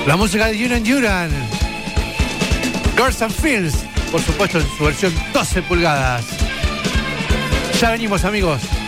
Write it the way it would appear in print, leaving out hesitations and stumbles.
La música de Duran Duran. Girls and Fields, por supuesto en su versión 12 pulgadas. Ya venimos, amigos.